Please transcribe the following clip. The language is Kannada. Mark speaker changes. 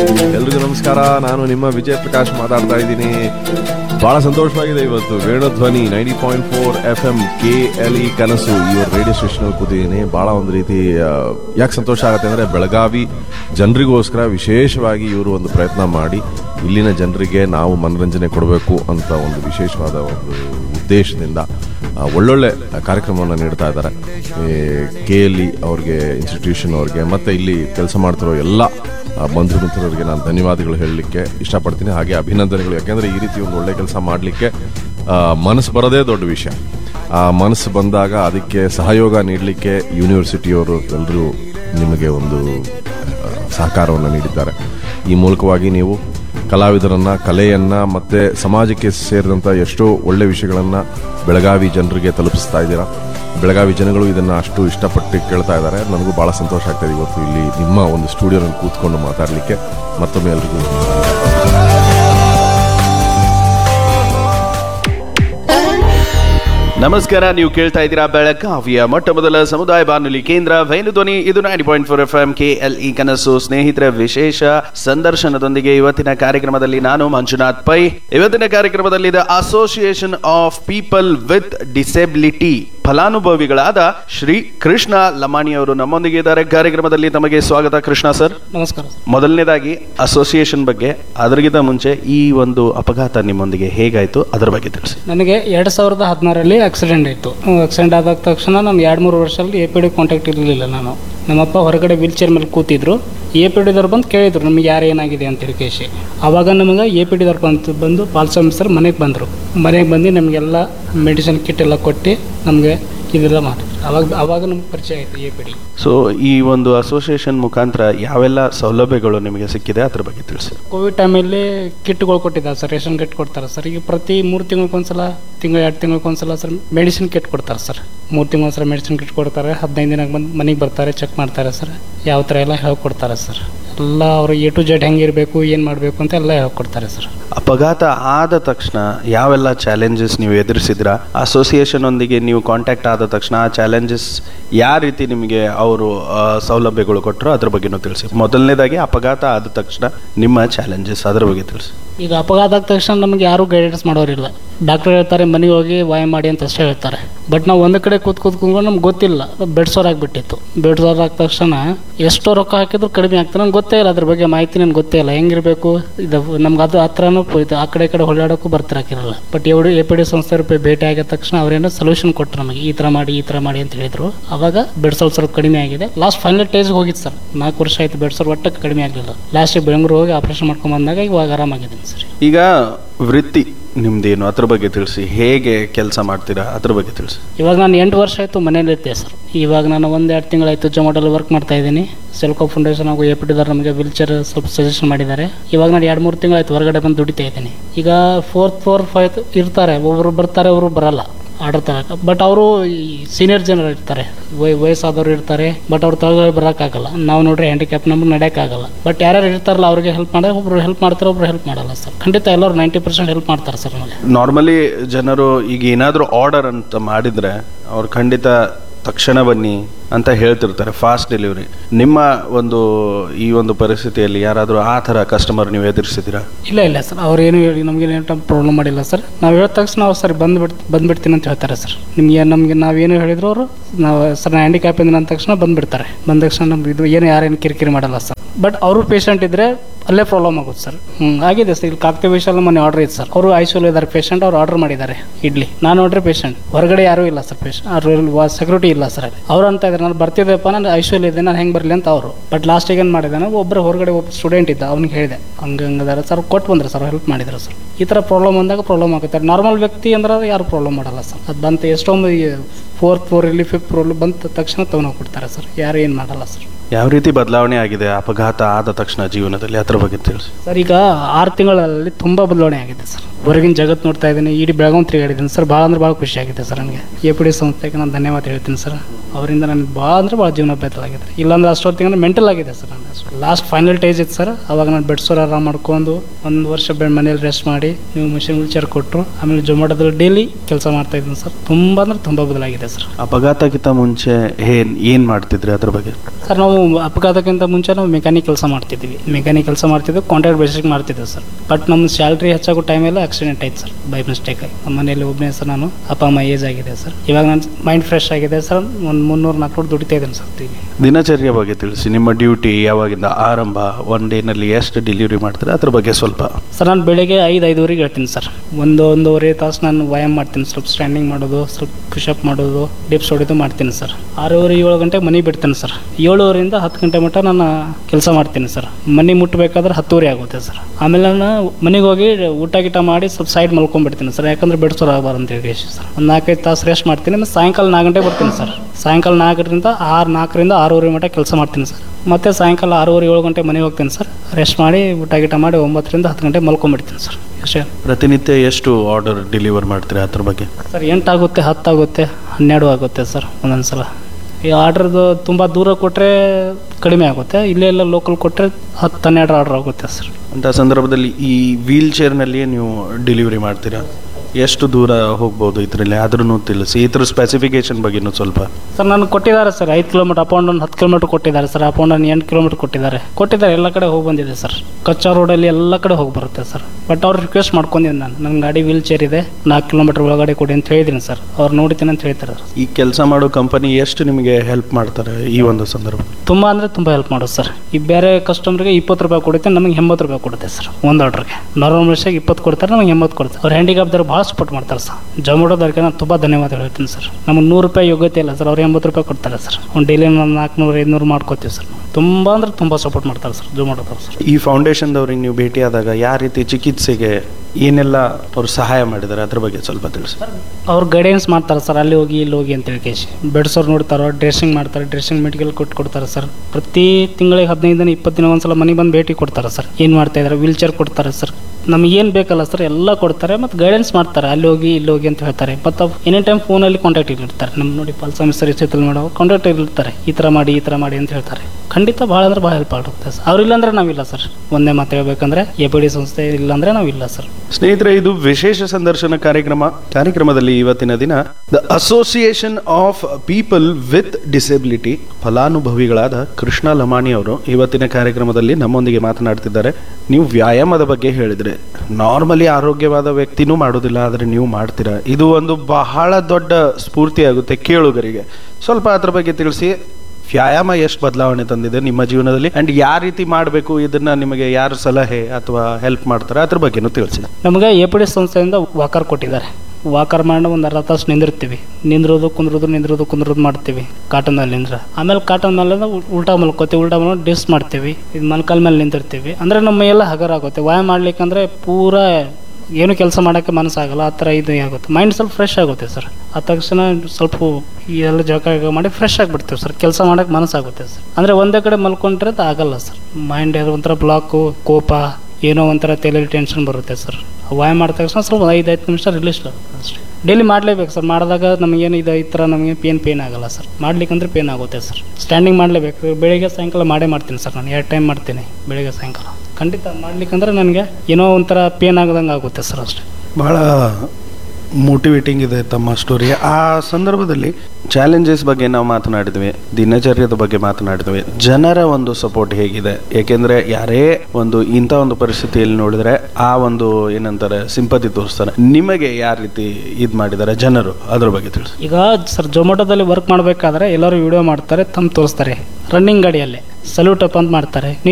Speaker 1: ಎಲ್ರಿಗೂ ನಮಸ್ಕಾರ. ನಾನು ನಿಮ್ಮ ವಿಜಯ್ ಪ್ರಕಾಶ್ ಮಾತಾಡ್ತಾ ಇದ್ದೀನಿ. ಬಹಳ ಸಂತೋಷವಾಗಿದೆ. ಇವತ್ತು ವೇಣುಧ್ವನಿ 90.4 FM KLE ಕನಸು ಈ ರೇಡಿಯೋ ಸ್ಟೇಷನ್ ಕೂತಿದ್ದೀನಿ. ಬಹಳ ಒಂದು ರೀತಿ ಯಾಕೆ ಸಂತೋಷ ಆಗುತ್ತೆ ಅಂದರೆ, ಬೆಳಗಾವಿ ಜನರಿಗೋಸ್ಕರ ವಿಶೇಷವಾಗಿ ಇವರು ಒಂದು ಪ್ರಯತ್ನ ಮಾಡಿ ಇಲ್ಲಿನ ಜನರಿಗೆ ನಾವು ಮನರಂಜನೆ ಕೊಡಬೇಕು ಅಂತ ಒಂದು ವಿಶೇಷವಾದ ಒಂದು ಉದ್ದೇಶದಿಂದ ಒಳ್ಳೊಳ್ಳೆ ಕಾರ್ಯಕ್ರಮವನ್ನು ನೀಡ್ತಾ ಇದ್ದಾರೆ. KLE ಅವ್ರಿಗೆ, ಇನ್ಸ್ಟಿಟ್ಯೂಷನ್ ಅವ್ರಿಗೆ, ಮತ್ತು ಇಲ್ಲಿ ಕೆಲಸ ಮಾಡ್ತಿರೋ ಎಲ್ಲ ಬಂಧು ಮಿತ್ರರಿಗೆ ನಾನು ಧನ್ಯವಾದಗಳು ಹೇಳಲಿಕ್ಕೆ ಇಷ್ಟಪಡ್ತೀನಿ. ಹಾಗೆ ಅಭಿನಂದನೆಗಳು. ಯಾಕೆಂದರೆ ಈ ರೀತಿ ಒಂದು ಒಳ್ಳೆ ಕೆಲಸ ಮಾಡಲಿಕ್ಕೆ ಮನಸ್ಸು ಬರೋದೇ ದೊಡ್ಡ ವಿಷಯ. ಆ ಮನಸ್ಸು ಬಂದಾಗ ಅದಕ್ಕೆ ಸಹಯೋಗ ನೀಡಲಿಕ್ಕೆ ಯೂನಿವರ್ಸಿಟಿಯವರು ಎಲ್ಲರೂ ನಿಮಗೆ ಒಂದು ಸಹಕಾರವನ್ನು ನೀಡಿದ್ದಾರೆ. ಈ ಮೂಲಕವಾಗಿ ನೀವು ಕಲಾವಿದರನ್ನು, ಕಲೆಯನ್ನು ಮತ್ತು ಸಮಾಜಕ್ಕೆ ಸೇರಿದಂಥ ಎಷ್ಟೋ ಒಳ್ಳೆ ವಿಷಯಗಳನ್ನು ಬೆಳಗಾವಿ ಜನರಿಗೆ ತಲುಪಿಸ್ತಾ ಇದ್ದೀರಾ. ಬೆಳಗಾವಿ ಜನಗಳು ಇದನ್ನು ಅಷ್ಟು ಇಷ್ಟಪಟ್ಟು ಕೇಳ್ತಾ ಇದ್ದಾರೆ. ನನಗೂ ಭಾಳ ಸಂತೋಷ ಆಗ್ತಾಯಿದೆ ಇವತ್ತು ಇಲ್ಲಿ ನಿಮ್ಮ ಒಂದು ಸ್ಟುಡಿಯೋನಲ್ಲಿ ಕೂತ್ಕೊಂಡು ಮಾತಾಡಲಿಕ್ಕೆ. ಮತ್ತೊಮ್ಮೆ ಎಲ್ರಿಗೂ
Speaker 2: ನಮಸ್ಕಾರ. ನೀವು ಕೇಳ್ತಾ ಇದ್ದೀರಾ ಬೆಳಗಾವಿಯ ಮೊಟ್ಟ ಮೊದಲ ಸಮುದಾಯ ಬಾನುಲಿ ಕೇಂದ್ರ ವೇಣುಧ್ವನಿ. ಇದು 90.4 FM KLE ಕನಸು. ಸ್ನೇಹಿತರ, ವಿಶೇಷ ಸಂದರ್ಶನದೊಂದಿಗೆ ಇವತ್ತಿನ ಕಾರ್ಯಕ್ರಮದಲ್ಲಿ ನಾನು ಮಂಜುನಾಥ್ ಪೈ. ಇವತ್ತಿನ ಕಾರ್ಯಕ್ರಮದಲ್ಲಿ the association of people with disability ಫಲಾನುಭವಿಗಳಾದ Shri Krishna Lamani ಅವರು ನಮ್ಮೊಂದಿಗೆ ಇದ್ದಾರೆ. ಕಾರ್ಯಕ್ರಮದಲ್ಲಿ ತಮಗೆ ಸ್ವಾಗತ ಕೃಷ್ಣ ಸರ್.
Speaker 3: ನಮಸ್ಕಾರ.
Speaker 2: ಮೊದಲನೇದಾಗಿ ಅಸೋಸಿಯೇಷನ್ ಬಗ್ಗೆ, ಅದರಿಗಿಂತ ಮುಂಚೆ ಈ ಒಂದು ಅಪಘಾತ ನಿಮ್ಮೊಂದಿಗೆ ಹೇಗಾಯ್ತು ಅದರ ಬಗ್ಗೆ ತಿಳಿಸಿ.
Speaker 3: ನನಗೆ 2016ರಲ್ಲಿ ಆಕ್ಸಿಡೆಂಟ್ ಆಯಿತು. ಆಕ್ಸಿಡೆಂಟ್ ಆದ ತಕ್ಷಣ ನಾನು 2-3 ವರ್ಷದಲ್ಲಿ APD ಕಾಂಟ್ಯಾಕ್ಟ್ ಇರಲಿಲ್ಲ. ನಮ್ಮಪ್ಪ ಹೊರಗಡೆ ವೀಲ್ ಚೇರ್ ಮೇಲೆ ಕೂತಿದ್ರು. APDದವ್ರು ಬಂದು ಕೇಳಿದ್ರು ನಮಗೆ ಯಾರು ಏನಾಗಿದೆ ಅಂತೇಳಿ ಕೇಸಿ. ಆವಾಗ ನಮಗೆ APDದವ್ರು ಬಂದು ಪಾಲ್ಸ್ವಾಮಿ ಸರ್ ಮನೆಗೆ ಬಂದರು. ಮನೆಗೆ ಬಂದು ನಮಗೆಲ್ಲ ಮೆಡಿಸಿನ್ ಕಿಟ್ ಎಲ್ಲ ಕೊಟ್ಟು ನಮಗೆ ಇದೆಲ್ಲ ಮಾಡಿ ಅವಾಗ ನಮ್ಗೆ ಪರಿಚಯ ಆಯಿತು APD.
Speaker 2: ಸೊ ಈ ಒಂದು ಅಸೋಸಿಯೇಷನ್ ಮುಖಾಂತರ ಯಾವೆಲ್ಲ ಸೌಲಭ್ಯಗಳು ನಿಮಗೆ ಸಿಕ್ಕಿದೆ ಅದ್ರ ಬಗ್ಗೆ ತಿಳಿಸಿ.
Speaker 3: ಕೋವಿಡ್ ಟೈಮಲ್ಲಿ ಕಿಟ್ಗಳು ಕೊಟ್ಟಿದ್ದಾರೆ ಸರ್, ರೇಷನ್ ಕಿಟ್ ಕೊಡ್ತಾರೆ ಸರ್. ಈಗ ಪ್ರತಿ 3 ತಿಂಗಳಿಗೊಂದ್ಸಲ, 2 ತಿಂಗಳಿಗೊಂದ್ಸಲ ಸರ್ ಮೆಡಿಸಿನ್ ಕಿಟ್ ಕೊಡ್ತಾರೆ ಸರ್. 3 ತಿಂಗಳಿಗೊಂದ್ಸಲ ಮೆಡಿಸಿನ್ ಕಿಟ್ ಕೊಡ್ತಾರೆ. 15 ದಿನಕ್ಕೆ ಬಂದು ಮನೆಗೆ ಬರ್ತಾರೆ, ಚೆಕ್ ಮಾಡ್ತಾರೆ ಸರ್. ಯಾವ ಥರ ಎಲ್ಲ ಹೇಳ್ಕೊಡ್ತಾರೆ ಸರ್. ಎಲ್ಲ ಅವರು A to Z ಹೆಂಗಿರಬೇಕು, ಏನು ಮಾಡಬೇಕು ಅಂತ ಎಲ್ಲ ಹೇಳ್ಕೊಡ್ತಾರೆ ಸರ್.
Speaker 2: ಅಪಘಾತ ಆದ ತಕ್ಷಣ ಯಾವೆಲ್ಲ ಚಾಲೆಂಜಸ್ ನೀವು ಎದುರಿಸಿದ್ರಾ? ಅಸೋಸಿಯೇಷನ್ ಒಂದಿಗೆ ನೀವು ಕಾಂಟ್ಯಾಕ್ಟ್ ಆದ ತಕ್ಷಣ ಆ ಚಾಲೆಂಜಸ್ ಯಾವ ರೀತಿ ನಿಮಗೆ ಅವರು ಸೌಲಭ್ಯಗಳು ಕೊಟ್ಟರು ಅದ್ರ ಬಗ್ಗೆನೂ ತಿಳಿಸಿ. ಮೊದಲನೇದಾಗಿ ಅಪಘಾತ ಆದ ತಕ್ಷಣ ನಿಮ್ಮ ಚಾಲೆಂಜಸ್ ಅದ್ರ ಬಗ್ಗೆ ತಿಳಿಸಿ.
Speaker 3: ಈಗ ಅಪಘಾತ ಆದ ತಕ್ಷಣ ನಮಗೆ ಯಾರೂ ಗೈಡೆನ್ಸ್ ಮಾಡೋರಿಲ್ಲ. ಡಾಕ್ಟರ್ ಹೇಳ್ತಾರೆ ಮನೆಗೆ ಹೋಗಿ ವ್ಯಾಯಾಮ ಮಾಡಿ ಅಂತ ಅಷ್ಟೇ ಹೇಳ್ತಾರೆ. ಬಟ್ ನಾವು ಒಂದು ಕಡೆ ಕೂತ್ಕೊಂಡು ನಮ್ಗೆ ಗೊತ್ತಿಲ್ಲ. ಬೆಡ್ ಆಗಿಬಿಟ್ಟಿತ್ತು. ಬೆಡ್ ಆದ ತಕ್ಷಣ ಎಷ್ಟೋ ರೊಕ್ಕ ಹಾಕಿದ್ರು ಕಡಿಮೆ ಆಗ್ತದೆ. ನಂಗೆ ಗೊತ್ತೇ ಇಲ್ಲ ಅದ್ರ ಬಗ್ಗೆ ಮಾಹಿತಿ, ನನಗೆ ಗೊತ್ತೇ ಇಲ್ಲ ಹೆಂಗಿರಬೇಕು. ಇದು ನಮ್ಗೆ ಅದು ಹತ್ರನೂ ಇದು ಆ ಕಡೆ ಹೊಳ್ಳಾಡೋಕ್ಕೂ ಬರ್ತಿರಕ್ಕಿರಲ್ಲ. ಬಟ್ APD ಸಂಸ್ಥೆ ಭೇಟಿ ಆಗಿದ ತಕ್ಷಣ ಅವರೇನೋ ಸೊಲ್ಯೂಷನ್ ಕೊಟ್ಟರು ನಮಗೆ. ಈ ಥರ ಮಾಡಿ ಅಂತ ಹೇಳಿದ್ರು. ಅವಾಗ ಬೆಡ್ ಸ್ವಲ್ಪ ಕಡಿಮೆ ಆಗಿದೆ. ಲಾಸ್ಟ್ ಫೈನಲ್ ಸ್ಟೇಜ್ಗೆ ಹೋಗಿತ್ತು ಸರ್. 4 ವರ್ಷ ಆಯಿತು ಬೆಡ್ ಒಟ್ಟಕ್ಕೆ ಕಡಿಮೆ ಆಗಲಿಲ್ಲ. ಲಾಸ್ಟಿಗೆ ಬೆಂಗಳೂರು ಹೋಗಿ ಆಪರೇಷನ್ ಮಾಡ್ಕೊಂಡು ಬಂದಾಗ ಇವಾಗ ಆರಾಮಾಗಿದ್ದೀನಿ ಸರ್.
Speaker 2: ಈಗ ವೃತ್ತಿ ನಿಮ್ದೇನು ಅದ್ರ ಬಗ್ಗೆ ತಿಳಿಸಿ. ಹೇಗೆ ಕೆಲಸ ಮಾಡ್ತೀರಾ ಅದ್ರ ಬಗ್ಗೆ ತಿಳಿಸಿ.
Speaker 3: ಇವಾಗ ನಾನು 8 ವರ್ಷ ಆಯಿತು ಮನೇಲಿದ್ದೆ ಸರ್. ಇವಾಗ ನಾನು 1-2 ತಿಂಗಳಾಯಿತು ಜೊಮ್ಯಾಟೋಲ್ಲಿ ವರ್ಕ್ ಮಾಡ್ತಾ ಇದ್ದೀನಿ. ಸೆಲ್ಕೋ ಫೌಂಡೇಶನ್ ಹಾಗೂ APDದವ್ರು ನಮಗೆ ವೀಲ್ ಚೇರ್ ಸ್ವಲ್ಪ ಸಜೆಷನ್ ಮಾಡಿದ್ದಾರೆ. ಇವಾಗ ನಾನು 2-3 ತಿಂಗಳಾಯಿತು ಹೊರಗಡೆ ಬಂದು ದುಡಿತಾ ಇದ್ದೀನಿ. ಈಗ 4, 5 ಇರ್ತಾರೆ. ಒಬ್ಬರು ಬರ್ತಾರೆ, ಒಬ್ಬರು ಬರಲ್ಲ ಆರ್ಡರ್ ತಗೋಕೆ. ಬಟ್ ಅವರು ಸೀನಿಯರ್ ಜನರು ಇರ್ತಾರೆ, ವಯಸ್ಸಾದವರು ಇರ್ತಾರೆ. ಬಟ್ ಅವ್ರು ತಗೊಳ್ಳಿ ಬರೋಕ್ಕಾಗಲ್ಲ. ನಾವು ನೋಡ್ರಿ ಹ್ಯಾಂಡಿಕ್ಯಾಪ್ ನಮ್ಗೆ ನಡೆಯೋಕ್ಕಾಗಲ್ಲ. ಬಟ್ ಯಾರ್ಯಾರು ಇರ್ತಾರಲ್ಲ ಅವ್ರಿಗೆ ಹೆಲ್ಪ್ ಮಾಡಿ, ಒಬ್ರು ಹೆಲ್ಪ್ ಮಾಡ್ತಾರೆ, ಒಬ್ರು ಹೆಲ್ಪ್ ಮಾಡಲ್ಲ ಸರ್. ಖಂಡಿತ ಎಲ್ಲರೂ 90% ಹೆಲ್ಪ್ ಮಾಡ್ತಾರೆ ಸರ್. ನಮಗೆ
Speaker 2: ನಾರ್ಮಲಿ ಜನರು ಈಗ ಏನಾದರೂ ಆರ್ಡರ್ ಅಂತ ಮಾಡಿದರೆ ಅವ್ರು ಖಂಡಿತ ತಕ್ಷಣ ಬನ್ನಿ ಅಂತ ಹೇಳ್ತಿರ್ತಾರೆ, ಫಾಸ್ಟ್ ಡೆಲಿವರಿ. ನಿಮ್ಮ ಈ ಒಂದು ಪರಿಸ್ಥಿತಿಯಲ್ಲಿ ಯಾರಾದರೂ ಆ ಥರ ಕಸ್ಟಮರ್ ನೀವು ಎದುರಿಸಿದ್ದೀರಾ?
Speaker 3: ಇಲ್ಲ ಸರ್. ಅವ್ರೇನು ಹೇಳಿ ನಮಗೇನು ಪ್ರಾಬ್ಲಮ್ ಮಾಡಿಲ್ಲ ಸರ್. ನಾವು ಹೇಳಿದ ತಕ್ಷಣ ನಾವು ಸರಿ ಬಂದ್ಬಿಡ್ತೀನಿ ಅಂತ ಹೇಳ್ತಾರೆ ಸರ್. ನಮಗೆ ನಾವೇನು ಹೇಳಿದ್ರು ಅವರು ನಾವು ಸರ್ ಹ್ಯಾಂಡಿಕ್ಯಾಪ್ ಇಂದ ಅಂದ ತಕ್ಷಣ ಬಂದ್ಬಿಡ್ತಾರೆ. ಬಂದ ತಕ್ಷಣ ನಮ್ಗೆ ಇದು ಯಾರೇನು ಕಿರಿಕಿರಿ ಮಾಡಲ್ಲ ಸರ್. ಬಟ್ ಅವರು ಪೇಷಂಟ್ ಇದ್ದರೆ ಅಲ್ಲೇ ಪ್ರಾಬ್ಲಮ್ ಆಗುತ್ತೆ ಸರ್. ಆಗಿದೆ ಸರ್. ಇಲ್ಲಿ ಕಾಕತಿ ವಿಷಯಲ್ಲಿ ಮೊನ್ನೆ ಆರ್ಡರ್ ಇತ್ತು ಸರ್. ಅವರು ಐಸಿಯುಲ್ ಇದ್ದಾರೆ ಪೇಷಂಟ್. ಅವ್ರು ಆರ್ಡರ್ ಮಾಡಿದ್ದಾರೆ ಇಡ್ಲಿ. ನಾನು ನೋಡ್ರಿ ಪೇಷಂಟ್ ಹೊರಗಡೆ ಯಾರೂ ಇಲ್ಲ ಸರ್. ಪೇಷಂಟ್ ಅವ್ರು ಸೆಕ್ಯೂರಿಟಿ ಇಲ್ಲ ಸರ್ ಅಲ್ಲಿ. ಅವ್ರು ಅಂತ ಇದ್ದಾರೆ ನಾನು ಬರ್ತಿದ್ದೆಪ್ಪ, ನಾನು ಐಸಿಯುಲ್ ಇದ್ದೆ, ನಾನು ಹೆಂಗೆ ಬರಲಿ ಅಂತ ಅವರು. ಬಟ್ ಲಾಸ್ಟಿಗೆ ಏನು ಮಾಡಿದ್ದಾನೆ, ಒಬ್ಬರು ಹೊರಗಡೆ ಒಬ್ಬ ಸ್ಟೂಡೆಂಟ್ ಇದ್ದ, ಅವ್ನಿಗೆ ಹೇಳಿದೆ ಹಂಗದಾರೆ ಸರ್. ಕೊಟ್ಟು ಬಂದ್ರೆ ಸರ್, ಹೆಲ್ಪ್ ಮಾಡಿದ್ರು ಸರ್. ಈ ಥರ ಪ್ರಾಬ್ಲಮ್ ಬಂದಾಗ ಪ್ರಾಬ್ಲಮ್ ಆಗುತ್ತೆ. ನಾರ್ಮಲ್ ವ್ಯಕ್ತಿ ಅಂದ್ರೆ ಯಾರು ಪ್ರಾಬ್ಲಮ್ ಮಾಡಲ್ಲ ಸರ್. ಅದು ಬಂತು ಎಷ್ಟೊಂದು 4th ಫ್ಲೋರ್ ಇಲ್ಲಿ 5th ಫ್ಲೋರ್ ಬಂದ ತಕ್ಷಣ ತಗೊಂಡೋಗ್ಬಿಡ್ತಾರೆ ಸರ್. ಯಾರು ಏನು ಮಾಡಲ್ಲ ಸರ್.
Speaker 2: ಯಾವ ರೀತಿ ಬದಲಾವಣೆ ಆಗಿದೆ ಅಪಘಾತ ಆದ ತಕ್ಷಣ ಜೀವನದಲ್ಲಿ ಅದ್ರ ಬಗ್ಗೆ ತಿಳಿಸಿ
Speaker 3: ಸರ್. ಈಗ 6 ತಿಂಗಳಲ್ಲಿ ತುಂಬ ಬದಲಾವಣೆ ಆಗಿದೆ ಸರ್. ಹೊರಗಿನ ಜಗತ್ತು ನೋಡ್ತಾ ಇದ್ದೀನಿ. ಇಡೀ ಬೆಳಗಾವಿ ತಿರುಗಾಡಿದ್ದೀನಿ ಸರ್. ಭಾಳ ಅಂದ್ರೆ ಭಾಳ ಖುಷಿ ಆಗಿದೆ ಸರ್. ನನಗೆ APD ಸಂಸ್ಥೆಗೆ ನಾನು ಧನ್ಯವಾದ ಹೇಳ್ತೀನಿ ಸರ್. ಅವರಿಂದ ನನಗೆ ಭಾಳ ಅಂದ್ರೆ ಭಾಳ ಜೀವನ ಬದಲಾಗಿದೆ. ಇಲ್ಲಾಂದ್ರೆ ಅಷ್ಟೊತ್ತಿಗೆ ಮೆಂಟಲ್ ಆಗಿದೆ ಸರ್. ನಾನು ಲಾಸ್ಟ್ ಫೈನಲ್ ಸ್ಟೇಜ್ ಇತ್ತು ಸರ್. ಅವಾಗ ನಾನು ಬೆಡ್ ಸೋರ್ ಆರಾಮ್ ಮಾಡ್ಕೊಂಡು 1 ವರ್ಷ ಮನೇಲಿ ರೆಸ್ಟ್ ಮಾಡಿ ನೀವು ಮಿಷನ್ ವೀಲ್ ಚೇರ್ ಕೊಟ್ಟರು. ಆಮೇಲೆ ಜೊಮ್ಯಾಟೋದಲ್ಲಿ ಡೈಲಿ ಕೆಲಸ ಮಾಡ್ತಾ ಇದ್ದೀನಿ ಸರ್. ತುಂಬ ಅಂದ್ರೆ ತುಂಬ ಬದಲಾಗಿದೆ ಸರ್.
Speaker 2: ಅಪಘಾತಕ್ಕಿಂತ ಮುಂಚೆ ಏನು ಮಾಡ್ತಿದ್ರಿ ಅದ್ರ ಬಗ್ಗೆ?
Speaker 3: ಸರ್ ನಾವು ಅಪಘಾತಕ್ಕಿಂತ ಮುಂಚೆ ನಾವು ಮೆಕ್ಯಾನಿಕ್ ಕೆಲಸ ಮಾಡ್ತಿದ್ವಿ. ಕಾಂಟ್ರಾಕ್ಟ್ ಬೇಸಿಕ್ ಮಾಡ್ತಿದ್ದೆ ಸರ್. ಬಟ್ ನಮ್ಮ ಸ್ಯಾಲ್ರಿ ಹೆಚ್ಚಾಗೋ ಟೈಮೆಲ್ಲ ಆಕ್ಸಿಡೆಂಟ್ ಆಯ್ತು ಸರ್, ಬೈ ಮಿಸ್ಟೇಕ್ ಆಗಿ. ನಮ್ಮ ಮನೇಲಿ ಒಬ್ಬನೇ ಸರ್, ನಾನು ಅಪ್ಪ ಅಮ್ಮ ಏಜ್ ಆಗಿದೆ ಸರ್. ಇವಾಗ ನನ್ನ ಮೈಂಡ್ ಫ್ರೆಶ್ ಆಗಿದೆ ಸರ್. ಒಂದು 300-400 ದುಡಿತಾ ಇದ್ದೇನೆ ಸರ್.
Speaker 2: ದಿನಚರ್ಯ ಬಗ್ಗೆ ತಿಳಿಸಿ. ನಿಮ್ಮ ಡ್ಯೂಟಿ ಯಾವಾಗಿಂದ ಆರಂಭ, ಒನ್ ಡೇನಲ್ಲಿ ಎಷ್ಟು ಡೆಲಿವರಿ ಮಾಡ್ತಾರೆ ಅದ್ರ ಬಗ್ಗೆ ಸ್ವಲ್ಪ.
Speaker 3: ಸರ್ ನಾನು ಬೆಳಿಗ್ಗೆ 5-5:30 ಹೇಳ್ತೀನಿ ಸರ್. ಒಂದೂವರೆ ತಾಸು ನಾನು ವ್ಯಾಯಾಮ ಮಾಡ್ತೀನಿ. ಸ್ವಲ್ಪ ಸ್ಟ್ಯಾಂಡಿಂಗ್ ಮಾಡೋದು, ಸ್ವಲ್ಪ ಪುಷಪ್ ಮಾಡೋದು, ಡಿಪ್ಸ್ ಹೊಡೆದು ಮಾಡ್ತೀನಿ ಸರ್. 6:30-7 ಗಂಟೆಗೆ ಮನೆ ಬಿಡ್ತೇನೆ ಸರ್. 7:00ರಿಂದ 10 ಗಂಟೆ ಮಟ್ಟ ನಾನು ಕೆಲಸ ಮಾಡ್ತೀನಿ ಸರ್. ಮನೆ ಮುಟ್ಟಬೇಕಾದ್ರೆ 10:30 ಆಗುತ್ತೆ ಸರ್. ಆಮೇಲೆ ನಾನು ಮನೆಗೆ ಹೋಗಿ ಊಟ ಗೀಟ ಮಾಡಿ ಸ್ವಲ್ಪ ಸೈಡ್ ಮಲ್ಕೊಂಡ್ಬಿಡ್ತೀನಿ ಸರ್. ಯಾಕಂದ್ರೆ ಬೆಡ್ಸೋರು ಆಗಬಾರ್ದು ಅಂತ ಹೇಳಿ ಸರ್. ಒಂದು 4-5 ತಾಸು ರೆಸ್ಟ್ ಮಾಡ್ತೀನಿ. ಮತ್ತು ಸಾಯಂಕಾಲ 4 ಗಂಟೆಗೆ ಬರ್ತೀನಿ ಸರ್. ಸಾಯಂಕಾಲ 4ರಿಂದ 6:30 ಮಟ್ಟ ಕೆಲಸ ಮಾಡ್ತೀನಿ ಸರ್. ಮತ್ತೆ ಸಾಯಂಕಾಲ 6:30-7 ಗಂಟೆ ಮನೆಗೆ ಹೋಗ್ತೀನಿ ಸರ್. ರೆಸ್ಟ್ ಮಾಡಿ ಊಟ ಗೀಟ ಮಾಡಿ 9ರಿಂದ 10 ಗಂಟೆ ಮಲ್ಕೊಂಡ್ಬಿಡ್ತೀನಿ ಸರ್. ಅಷ್ಟೇ.
Speaker 2: ಪ್ರತಿನಿತ್ಯ ಎಷ್ಟು ಆರ್ಡರ್ ಡೆಲಿವರ್ ಮಾಡ್ತೀರಾ ಅದ್ರ ಬಗ್ಗೆ?
Speaker 3: ಸರ್ 8 ಆಗುತ್ತೆ, 10 ಆಗುತ್ತೆ, 12 ಆಗುತ್ತೆ ಸರ್ ಒಂದೊಂದು ಸಲ. ಈ ಆರ್ಡ್ರದ್ದು ತುಂಬ ದೂರ ಕೊಟ್ಟರೆ ಕಡಿಮೆ ಆಗುತ್ತೆ. ಇಲ್ಲೇ ಎಲ್ಲ ಲೋಕಲ್ ಕೊಟ್ಟರೆ 10-12 ಆರ್ಡ್ರ್ ಆಗುತ್ತೆ ಸರ್.
Speaker 2: ಅಂಥ ಸಂದರ್ಭದಲ್ಲಿ ಈ ವೀಲ್ ಚೇರ್ನಲ್ಲಿಯೇ ನೀವು ಡೆಲಿವರಿ ಮಾಡ್ತೀರಾ? ಎಷ್ಟು ದೂರ ಹೋಗ್ಬೋದು ಇದರಲ್ಲಿ ಆದ್ರೂ ತಿಳಿಸಿ. ಇದ್ರ ಸ್ಪೆಸಿಫಿಕೇಶನ್ ಬಗ್ಗೆನೂ ಸ್ವಲ್ಪ.
Speaker 3: ಸರ್ ನಾನು ಕೊಟ್ಟಿದ್ದಾರೆ sir 5 kilometre up and down 10 kilometre ಕೊಟ್ಟಿದ್ದಾರೆ sir. Up and down 8 kilometre ಕೊಟ್ಟಿದ್ದಾರೆ. ಎಲ್ಲ ಕಡೆ ಹೋಗಿ ಬಂದಿದೆ ಸರ್. ಕಚ್ಚಾ ರೋಡಲ್ಲಿ ಎಲ್ಲ ಕಡೆ ಹೋಗಿ ಬರುತ್ತೆ ಸರ್. ಬಟ್ ಅವ್ರು ರಿಕ್ವೆಸ್ಟ್ ಮಾಡ್ಕೊಂಡಿದ್ದೀನಿ ನಾನು, ನನ್ನ ಗಾಡಿ ವೀಲ್ ಚೇರ್ ಇದೆ, 4 ಕಿಲೋಮೀಟರ್ ಒಳಗಡೆ ಕೊಡಿ ಅಂತ ಹೇಳಿದ್ದೀನಿ ಸರ್. ಅವ್ರು ನೋಡ್ತೀನಿ ಅಂತ ಹೇಳ್ತಾರೆ ಸರ್.
Speaker 2: ಈ ಕೆಲಸ ಮಾಡೋ ಕಂಪನಿ ಎಷ್ಟು ನಿಮಗೆ ಹೆಲ್ಪ್ ಮಾಡ್ತಾರೆ ಈ ಒಂದು ಸಂದರ್ಭ?
Speaker 3: ತುಂಬ ಅಂದರೆ ತುಂಬ ಹೆಲ್ಪ್ ಮಾಡೋದು ಸರ್. ಈ ಬೇರೆ ಕಸ್ಟಮರ್ಗೆ 20 ರೂಪಾಯಿ ಕೊಡುತ್ತೆ, ನಮಗೆ 80 ರೂಪಾಯಿ ಕೊಡುತ್ತೆ ಸರ್ ಒಂದು ಆರ್ಡ್ರಿಗೆ. ನಾರ್ಮಲ್ ಮನುಷ್ಯಗೆ 20 ಕೊಡ್ತಾರೆ, ನಮಗೆ 80 ಕೊಡ್ತಾರೆ. ಅವ್ರು ಹ್ಯಾಂಡಿಕ್ಯಾಪ್ದವ್ರು ಭಾಳ ಸಪೋರ್ಟ್ ಮಾಡ್ತಾರೆ ಸರ್. ಜೊಮೊಟೋದವ್ರಿಗೆ ನಾನು ತುಂಬ ಧನ್ಯವಾದ ಹೇಳ್ತೀನಿ ಸರ್. ನಮಗೆ 100 ರೂಪಾಯಿ ಯೋಗ್ಯತೆ ಇಲ್ಲ ಸರ್, ಅವ್ರು 80 ರೂಪಾಯಿ ಕೊಡ್ತಾರೆ ಸರ್. ಒಂದು ಡೈಲಿ ನಾವು 400-500 ಮಾಡ್ಕೋತೀವಿ ಸರ್. ತುಂಬ ಅಂದರೆ ತುಂಬ ಸಪೋರ್ಟ್ ಮಾಡ್ತಾರೆ ಸರ್ ಜೊಮೊಟೋದವ್ರು ಸರ್.
Speaker 2: ಈ ಫೌಂಡೇಶನ್ದವ್ರಿಗೆ ನೀವು ಭೇಟಿಯಾದಾಗ ಯಾವ ರೀತಿ ಚಿಕಿತ್ಸೆಗೆ ಏನೆಲ್ಲ ಅವ್ರು ಸಹಾಯ ಮಾಡಿದ್ದಾರೆ ಅದ್ರ ಬಗ್ಗೆ ಸ್ವಲ್ಪ ತಿಳಿಸಿ.
Speaker 3: ಅವ್ರು ಗೈಡೆನ್ಸ್ ಮಾಡ್ತಾರೆ ಸರ್, ಅಲ್ಲಿ ಹೋಗಿ ಇಲ್ಲಿ ಹೋಗಿ ಅಂತೇಳಿ ಕೇಸಿ. ಬೆಡ್ಸೋರು ನೋಡ್ತಾರೋ, ಡ್ರೆಸ್ಸಿಂಗ್ ಮಾಡ್ತಾರೆ, ಡ್ರೆಸ್ಸಿಂಗ್ ಮೆಟೀರಿಯಲ್ ಕೊಡ್ತಾರೆ ಸರ್. ಪ್ರತಿ ತಿಂಗಳಿಗೆ 15 ದಿನ 20 ದಿನ ಒಂದ್ಸಲ ಮನೆಗೆ ಬಂದು ಭೇಟಿ ಕೊಡ್ತಾರೆ ಸರ್. ಏನು ಮಾಡ್ತಾ ಇದ್ದಾರೆ, ವೀಲ್ ಚೇರ್ ಕೊಡ್ತಾರೆ ಸರ್. ನಮಗೆ ಏನು ಬೇಕಲ್ಲ ಸರ್ ಎಲ್ಲ ಕೊಡ್ತಾರೆ. ಮತ್ತು ಗೈಡೆನ್ಸ್ ಮಾಡ್ತಾರೆ, ಅಲ್ಲಿ ಹೋಗಿ ಇಲ್ಲಿ ಹೋಗಿ ಅಂತ ಹೇಳ್ತಾರೆ. ಮತ್ತು ಎನಿ ಟೈಮ್ ಫೋನಲ್ಲಿ ಕಾಂಟ್ಯಾಕ್ಟ್ ಇರ್ತಾರೆ. ನಮ್ಮ ನೋಡಿ ಪಲ್ಸಮ್ ಸರಿ ಚಿತ್ರ ಮಾಡೋ ಕಾಂಟ್ಯಾಕ್ಟ್ ಇರ್ತಾರೆ. ಈ ಥರ ಮಾಡಿ ಅಂತ ಹೇಳ್ತಾರೆ. ಖಂಡಿತ ಭಾಳ ಅಂದ್ರೆ ಭಾಳ ಹೆಲ್ಪ್ ಆಗುತ್ತೆ ಸರ್. ಅವ್ರಿಲ್ಲ ಅಂದ್ರೆ ನಾವಿಲ್ಲ ಸರ್. ಒಂದೇ ಮಾತು ಹೇಳ್ಬೇಕಂದ್ರೆ APD ಸಂಸ್ಥೆ ಇಲ್ಲ ಅಂದರೆ ನಾವಿಲ್ಲ ಸರ್.
Speaker 2: ಸ್ನೇಹಿತರೆ, ಇದು ವಿಶೇಷ ಸಂದರ್ಶನ ಕಾರ್ಯಕ್ರಮದಲ್ಲಿ ಇವತ್ತಿನ ದಿನ the association of people with disability ಫಲಾನುಭವಿಗಳಾದ Krishna Lamani ಅವರು ಇವತ್ತಿನ ಕಾರ್ಯಕ್ರಮದಲ್ಲಿ ನಮ್ಮೊಂದಿಗೆ ಮಾತನಾಡ್ತಿದ್ದಾರೆ. ನೀವು ವ್ಯಾಯಾಮದ ಬಗ್ಗೆ ಹೇಳಿದ್ರೆ, ನಾರ್ಮಲಿ ಆರೋಗ್ಯವಾದ ವ್ಯಕ್ತಿನೂ ಮಾಡೋದಿಲ್ಲ, ಆದರೆ ನೀವು ಮಾಡ್ತೀರಾ. ಇದು ಒಂದು ಬಹಳ ದೊಡ್ಡ ಸ್ಫೂರ್ತಿಯಾಗುತ್ತೆ ಕೇಳುಗರಿಗೆ. ಸ್ವಲ್ಪ ಅದ್ರ ಬಗ್ಗೆ ತಿಳಿಸಿ. ವ್ಯಾಯಾಮ ಎಷ್ಟು ಬದಲಾವಣೆ ತಂದಿದೆ ನಿಮ್ಮ ಜೀವನದಲ್ಲಿ, ಅಂಡ್ ಯಾವ ರೀತಿ ಮಾಡಬೇಕು ಇದನ್ನ ನಿಮಗೆ ಯಾರು ಸಲಹೆ ಅಥವಾ ಹೆಲ್ಪ್ ಮಾಡ್ತಾರೆ ಅದ್ರ ಬಗ್ಗೆನೂ ತಿಳಿಸಿ.
Speaker 3: ನಮಗೆ APD ಸಂಸ್ಥೆಯಿಂದ ವಾಕರ್ ಕೊಟ್ಟಿದ್ದಾರೆ. ವಾಕರ್ ಮಾಡಿ ಒಂದು ಅರ್ಧ ತಾಸು ನಿಂದಿರ್ತೀವಿ. ನಿಂದ್ರೋದು ಕುಂದ್ರೋದು ಮಾಡ್ತೀವಿ ಕಾಟನಲ್ಲಿ ನಿಂದ್ರೆ. ಆಮೇಲೆ ಕಾಟನ್ ಮೇಲೆ ಉಲ್ಟಾ ಮಲ್ಕೋತೀವಿ. ಡಿಸ್ ಮಾಡ್ತೀವಿ. ಇದು ಮೊಣಕಾಲ ಮೇಲೆ ನಿಂತಿರ್ತೀವಿ. ಅಂದರೆ ನಮ್ಮ ಮೈಯೆಲ್ಲ ಹಗರ ಆಗುತ್ತೆ. ವ್ಯಾಯಾಮ ಮಾಡ್ಲಿಕ್ಕಂದ್ರೆ ಪೂರಾ ಏನು ಕೆಲಸ ಮಾಡೋಕ್ಕೆ ಮನಸ್ಸಾಗಲ್ಲ, ಆ ಥರ ಇದು ಆಗುತ್ತೆ. ಮೈಂಡ್ ಸ್ವಲ್ಪ ಫ್ರೆಶ್ ಆಗುತ್ತೆ ಸರ್. ಆ ತಕ್ಷಣ ಸ್ವಲ್ಪ ಎಲ್ಲ ಜಳಕ ಮಾಡಿ ಫ್ರೆಶ್ ಆಗಿಬಿಡ್ತೀವಿ ಸರ್. ಕೆಲಸ ಮಾಡೋಕ್ಕೆ ಮನಸ್ಸಾಗುತ್ತೆ ಸರ್. ಅಂದರೆ ಒಂದೇ ಕಡೆ ಮಲ್ಕೊಂಡ್ರೆ ಅದು ಆಗಲ್ಲ ಸರ್. ಮೈಂಡ್ ಒಂಥರ ಬ್ಲಾಕು, ಕೋಪ, ಏನೋ ಒಂಥರ ತಲೆಯಲ್ಲಿ ಟೆನ್ಷನ್ ಬರುತ್ತೆ ಸರ್. ವ್ಯಾಯಾಮ ಮಾಡಿದ ತಕ್ಷಣ ಸ್ವಲ್ಪ 5 ನಿಮಿಷ ರಿಲೀಸ್ ಆಗುತ್ತೆ ಅಷ್ಟೇ. ಡೈಲಿ ಮಾಡಲೇಬೇಕು ಸರ್. ಮಾಡಿದಾಗ ನಮಗೇನು ಇದು ಈ ಥರ ನಮಗೆ ಪೇನ್ ಆಗಲ್ಲ ಸರ್. ಮಾಡ್ಲಿಕ್ಕಂದ್ರೆ ಪೇನ್ ಆಗುತ್ತೆ ಸರ್. ಸ್ಟ್ಯಾಂಡಿಂಗ್ ಮಾಡಲೇಬೇಕು. ಬೆಳಿಗ್ಗೆ ಸಾಯಂಕಾಲ ಮಾಡ್ತೀನಿ ಸರ್. ನಾನು 2 ಟೈಮ್ ಮಾಡ್ತೀನಿ, ಬೆಳಿಗ್ಗೆ ಸಾಯಂಕಾಲ. ಖಂಡಿತ ಮಾಡ್ಲಿಕ್ಕಂದ್ರೆ ನನಗೆ ಏನೋ ಒಂಥರ ಪೇನ್ ಆಗದಂಗೆ ಆಗುತ್ತೆ ಸರ್ ಅಷ್ಟೇ.
Speaker 2: ಬಹಳ ಮೋಟಿವೇಟಿಂಗ್ ಇದೆ ತಮ್ಮ ಸ್ಟೋರಿ. ಆ ಸಂದರ್ಭದಲ್ಲಿ ಚಾಲೆಂಜಸ್ ಬಗ್ಗೆ ನಾವು ಮಾತನಾಡಿದ್ವಿ, ದಿನಚರ್ಯದ ಬಗ್ಗೆ ಮಾತನಾಡಿದ್ವಿ, ಜನರ ಒಂದು ಸಪೋರ್ಟ್ ಹೇಗಿದೆ. ಏಕೆಂದ್ರೆ ಯಾರೇ ಇಂಥ ಒಂದು ಪರಿಸ್ಥಿತಿಯಲ್ಲಿ ನೋಡಿದ್ರೆ ಆ ಒಂದು ಏನಂತಾರೆ ಸಿಂಪತಿ ತೋರಿಸ್ತಾರೆ. ನಿಮಗೆ ಯಾವ ರೀತಿ ಇದು ಮಾಡಿದ್ದಾರೆ ಜನರು, ಅದ್ರ ಬಗ್ಗೆ ತಿಳಿಸಿ.
Speaker 3: ಈಗ ಸರ್ ಜೊಮೊಟೋದಲ್ಲಿ ವರ್ಕ್ ಮಾಡಬೇಕಾದ್ರೆ ಎಲ್ಲರೂ ವಿಡಿಯೋ ಮಾಡ್ತಾರೆ, ತಮ್ಮ ತೋರಿಸ್ತಾರೆ. ರನ್ನಿಂಗ್ ಗಾಡಿಯಲ್ಲೇ ಸಲ್ಯೂಟ್ ಅಪ್ ಅಂತ ಮಾಡ್ತಾರೆ.